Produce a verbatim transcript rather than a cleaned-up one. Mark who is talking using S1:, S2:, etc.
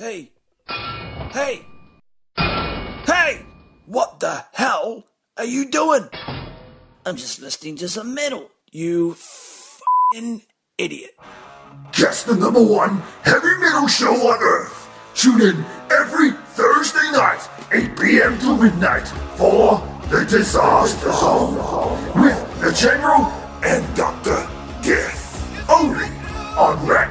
S1: Hey! Hey! Hey! What the hell are you doing? I'm just listening to some metal, you f***ing idiot.
S2: Just the number one heavy metal show on earth. Tune in every Thursday night, eight p.m. to midnight, for The Disaster Zone with the General and Doctor Death. Only on Rap.